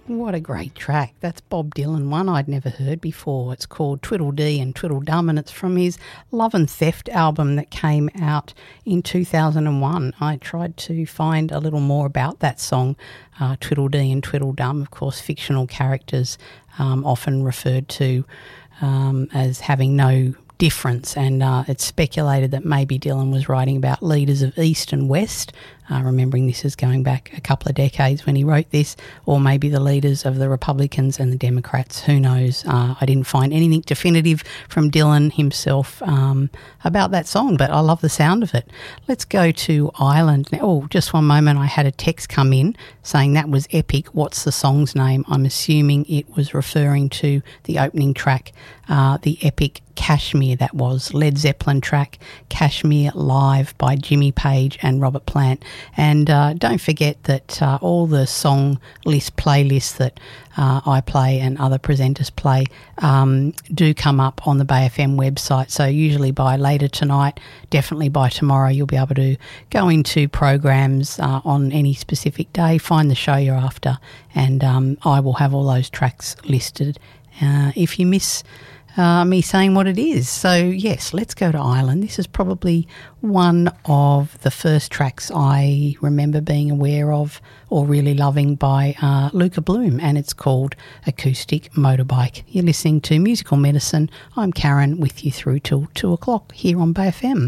What a great track. That's Bob Dylan, one I'd never heard before. It's called Twiddledee and Twiddledum, and it's from his Love and Theft album that came out in 2001. I tried to find a little more about that song, Twiddledee and Twiddledum, of course, fictional characters often referred to as having no difference, and it's speculated that maybe Dylan was writing about leaders of East and West, remembering this is going back a couple of decades when he wrote this, or maybe the leaders of the Republicans and the Democrats, who knows. I didn't find anything definitive from Dylan himself about that song, but I love the sound of it. Let's go to Ireland. Oh, just one moment, I had a text come in saying that was epic. What's the song's name? I'm assuming it was referring to the opening track, the epic Kashmir. That was Led Zeppelin track, Kashmir, live by Jimmy Page and Robert Plant. And don't forget that all the song list playlists that I play and other presenters play do come up on the Bay FM website. So usually by later tonight, definitely by tomorrow, you'll be able to go into programs on any specific day, find the show you're after, and I will have all those tracks listed if you miss me saying what it is. So yes, let's go to Ireland. This is probably one of the first tracks I remember being aware of or really loving by Luca Bloom, and it's called Acoustic Motorbike. You're listening to Musical Medicine. I'm Karen, with you through till 2 o'clock here on Bay FM.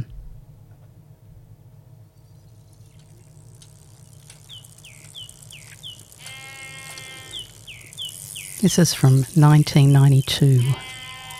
This is from 1992.